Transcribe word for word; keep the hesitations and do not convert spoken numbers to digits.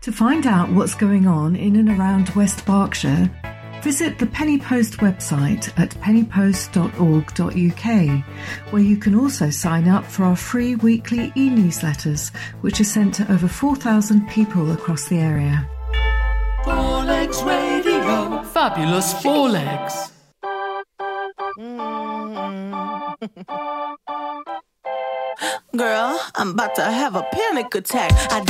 To find out what's going on in and around West Berkshire, visit the Penny Post website at penny post dot org dot U K, where you can also sign up for our free weekly e-newsletters, which are sent to over four thousand people across the area. Four Legs Radio. Fabulous Four Legs. Girl, I'm about to have a panic attack. I